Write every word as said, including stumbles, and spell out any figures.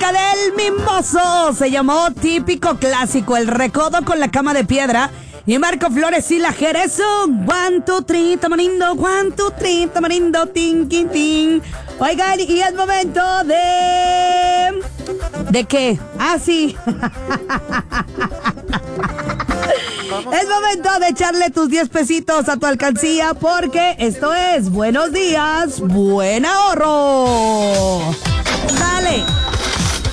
música del Mimoso. Se llamó Típico Clásico, el recodo con la cama de piedra. Y Marco Flores y la Jerez. One, two, three, tamarindo. One, two, three, tamarindo. Tin, tin, tin. Oigan, y es momento de... ¿De qué? Ah, sí. Es momento de echarle tus diez pesitos a tu alcancía porque esto es Buenos Días, Buen Ahorro. Dale.